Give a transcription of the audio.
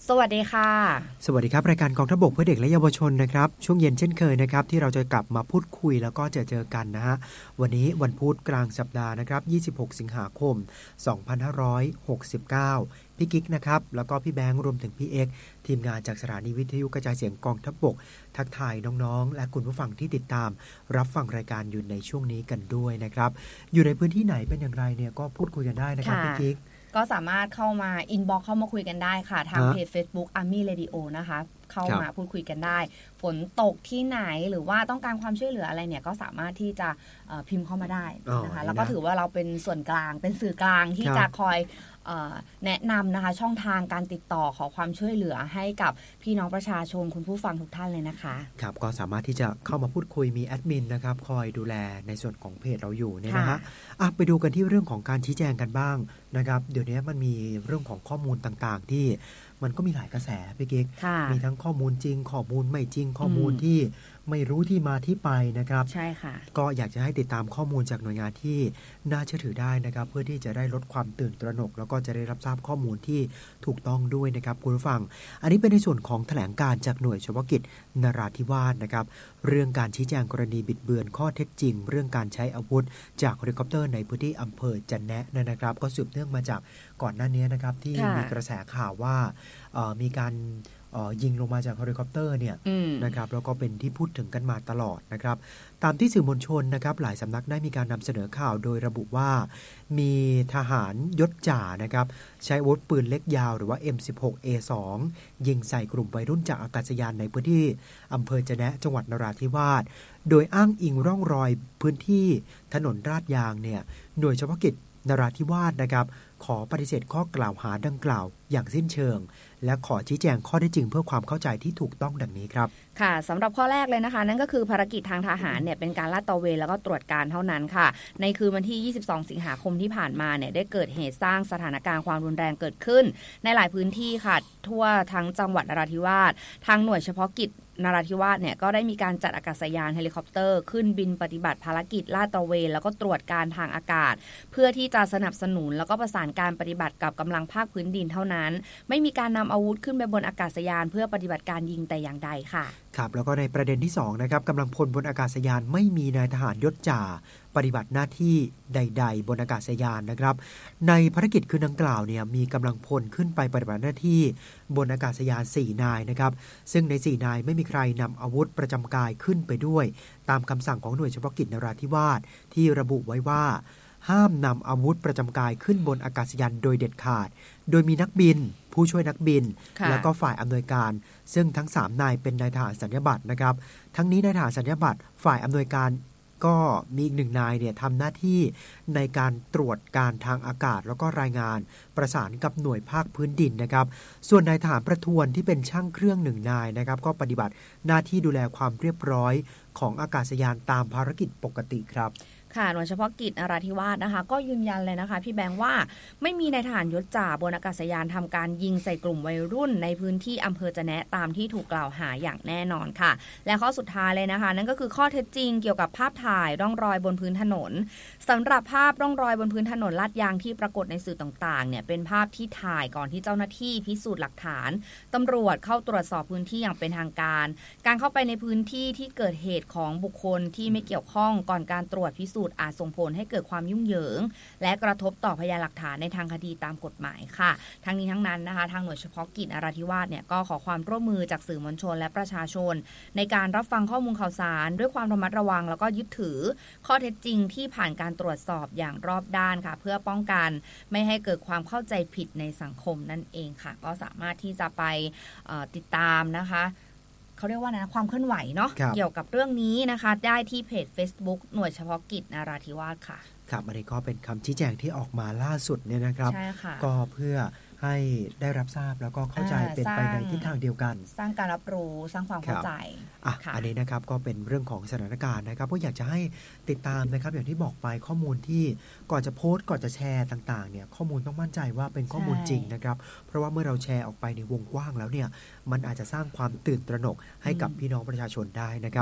สวัสดีค่ะสวัสดีครับรายการกองทัพบกเพื่อเด็กและเยาวชนนะครับช่วงเย็นเช่นเคยนะครับที่เราจะกลับมาพูดคุยแล้วก็เจอกันนะฮะวันนี้วันพุธกลางสัปดาห์นะครับ26สิงหาคม2569พี่กิ๊กนะครับแล้วก็พี่แบงค์รวมถึงพี่เอ็กทีมงานจากสถานีวิทยุกระจายเสียงกองทัพบกทักทายน้องๆและคุณผู้ฟังที่ติดตามรับฟังรายการอยู่ในช่วงนี้กันด้วยนะครับอยู่ในพื้นที่ไหนเป็นอย่างไรเนี่ยก็พูดคุยกันได้นะครับพี่กิ๊กก็สามารถเข้ามาอินบ็อกซ์เข้ามาคุยกันได้ค่ะทางเพจ Facebook Army Radio นะคะเข้ามาพูดคุยกันได้ฝนตกที่ไหนหรือว่าต้องการความช่วยเหลืออะไรเนี่ยก็สามารถที่จะพิมพ์เข้ามาได้นะคะแล้วก็ถือว่าเราเป็นส่วนกลางเป็นสื่อกลางที่จะคอยแนะนำนะคะช่องทางการติดต่อขอความช่วยเหลือให้กับพี่น้องประชาชนคุณผู้ฟังทุกท่านเลยนะคะครับก็สามารถที่จะเข้ามาพูดคุยมีแอดมินนะครับคอยดูแลในส่วนของเพจเราอยู่เนี่ยนะฮะไปดูกันที่เรื่องของการชี้แจงกันบ้างนะครับเดี๋ยวนี้มันมีเรื่องของข้อมูลต่างๆที่มันก็มีหลายกระแสพี่กิ๊กมีทั้งข้อมูลจริงข้อมูลไม่จริงข้อมูลที่ไม่รู้ที่มาที่ไปนะครับใช่ค่ะก็อยากจะให้ติดตามข้อมูลจากหน่วยงานที่น่าเชื่อถือได้นะครับเพื่อที่จะได้ลดความตื่นตระหนกแล้วก็จะได้รับทราบข้อมูลที่ถูกต้องด้วยนะครับคุณผู้ฟังอันนี้เป็นในส่วนของแถลงการจากหน่วยเฉพาะกิจนราธิวาสนะครับเรื่องการชี้แจงกรณีบิดเบือนข้อเท็จจริงเรื่องการใช้อาวุธจากเฮลิคอปเตอร์ในพื้นที่อำเภอจันแนะนะครับก็สืบเนื่องมาจากก่อนหน้านี้นะครับที่มีกระแสข่าวว่ามีการยิงลงมาจากเฮลิคอปเตอร์เนี่ยนะครับแล้วก็เป็นที่พูดถึงกันมาตลอดนะครับตามที่สื่อมวลชนนะครับหลายสำนักได้มีการนำเสนอข่าวโดยระบุว่ามีทหารยศจ่านะครับใช้อาวุธปืนเล็กยาวหรือว่า M16A2 ยิงใส่กลุ่มวัยรุ่นจากอากาศยานในพื้นที่อำเภอจะแนะจังหวัดนราธิวาสโดยอ้างอิงร่องรอยพื้นที่ถนนลาดยางเนี่ยหน่วยเฉพาะกิจนราธิวาสนะครับขอปฏิเสธข้อกล่าวหาดังกล่าวอย่างสิ้นเชิงและขอชี้แจงข้อเท็จจริงเพื่อความเข้าใจที่ถูกต้องดังนี้ครับค่ะสำหรับข้อแรกเลยนะคะนั่นก็คือภารกิจทางทหารเนี่ยเป็นการลาดตระเวนแล้วก็ตรวจการเท่านั้นค่ะในคืนวันที่22สิงหาคมที่ผ่านมาเนี่ยได้เกิดเหตุสร้างสถานการณ์ความรุนแรงเกิดขึ้นในหลายพื้นที่ค่ะทั่วทั้งจังหวัดนราธิวาสทางหน่วยเฉพาะกิจนราธิวาสเนี่ยก็ได้มีการจัดอากาศยานเฮลิคอปเตอร์ขึ้นบินปฏิบัติภารกิจลาดตระเวนแล้วก็ตรวจการทางอากาศเพื่อที่จะสนับสนุนแล้วก็ประสานการปฏิบัติกับกำลังภาคพื้นดินเท่านั้นไม่มีการนำอาวุธขึ้นไปบนอากาศยานเพื่อปฏิบัติการยิงแต่อย่างใดค่ะครับแล้วก็ในประเด็นที่2นะครับกำลังพลบนอากาศยานไม่มีนายทหารยศจ่าปฏิบัติหน้าที่ใดๆบนอากาศยานนะครับในภารกิจคืนดังกล่าวเนี่ยมีกำลังพลขึ้นไปปฏิบัติหน้าที่บนอากาศยาน4นายนะครับซึ่งใน4นายไม่มีใครนำอาวุธประจำกายขึ้นไปด้วยตามคำสั่งของหน่วยเฉพาะกิจนราธิวาสที่ระบุไว้ว่าห้ามนำอาวุธประจำกายขึ้นบนอากาศยานโดยเด็ดขาดโดยมีนักบินผู้ช่วยนักบินแล้วก็ฝ่ายอำนวยการซึ่งทั้ง3นายเป็นนายทหารสัญญาบัตรนะครับทั้งนี้นายทหารสัญญาบัตรฝ่ายอำนวยการก็มีอีก1นายเนี่ยทำหน้าที่ในการตรวจการทางอากาศแล้วก็รายงานประสานกับหน่วยภาคพื้นดินนะครับส่วนนายทหารประทวนที่เป็นช่างเครื่อง1นายนะครับก็ปฏิบัติหน้าที่ดูแลความเรียบร้อยของอากาศยานตามภารกิจปกติครับค่ะหน่วยเฉพาะกิจนราธิวาสนะคะก็ยืนยันเลยนะคะพี่แบงค์ว่าไม่มีนายทหารยศจ่าบนอากาศยานทำการยิงใส่กลุ่มวัยรุ่นในพื้นที่อำเภอจะแนะตามที่ถูกกล่าวหาอย่างแน่นอนค่ะและข้อสุดท้ายเลยนะคะนั่นก็คือข้อเท็จจริงเกี่ยวกับภาพถ่ายร่องรอยบนพื้นถนนสำหรับภาพร่องรอยบนพื้นถนนลาดยางที่ปรากฏในสื่อต่างๆเนี่ยเป็นภาพที่ถ่ายก่อนที่เจ้าหน้าที่พิสูจน์หลักฐานตำรวจเข้าตรวจสอบพื้นที่อย่างเป็นทางการการเข้าไปในพื้นที่ที่เกิดเหตุของบุคคลที่ไม่เกี่ยวข้องก่อนการตรวจพิสูจน์อาจส่งผลให้เกิดความยุ่งเหยิงและกระทบต่อพยานหลักฐานในทางคดีตามกฎหมายค่ะทั้งนี้ทั้งนั้นนะคะทางหน่วยเฉพาะกิจนราธิวาสเนี่ยก็ขอความร่วมมือจากสื่อมวลชนและประชาชนในการรับฟังข้อมูลข่าวสารด้วยความระมัดระวังแล้วก็ยึดถือข้อเท็จจริงที่ผ่านการตรวจสอบอย่างรอบด้านค่ะเพื่อป้องกันไม่ให้เกิดความเข้าใจผิดในสังคมนั่นเองค่ะก็สามารถที่จะไปติดตามนะคะเขาเรียกว่านะความเคลื่อนไหวเนาะเกี่ยวกับเรื่องนี้นะคะได้ที่เพจ Facebook หน่วยเฉพาะกิจนราธิวาสค่ะครับอันนี้ก็เป็นคำชี้แจงที่ออกมาล่าสุดเนี่ยนะครับก็เพื่อให้ได้รับทราบแล้วก็เข้าใจเป็นไปในทิศทางเดียวกันสร้างการรับรู้สร้างความเข้าใจอันนี้นะครับก็เป็นเรื่องของสถานการณ์นะครับก็อยากจะให้ติดตามนะครับอย่างที่บอกไปข้อมูลที่ก่อนจะโพสต์ก่อนจะแชร์ต่างๆเนี่ยข้อมูลต้องมั่นใจว่าเป็นข้อมูลจริงนะครับเพราะว่าเมื่อเราแชร์ออกไปในวงกว้างแล้วเนี่ยมันอาจจะสร้างความตื่นตระหนกให้กับพี่น้องประชาชนได้นะครับ